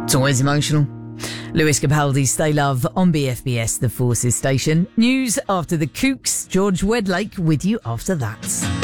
It's always emotional. Lewis Capaldi, Stay Love on BFBS, the Forces station. News after the Kooks, George Wedlake with you after that.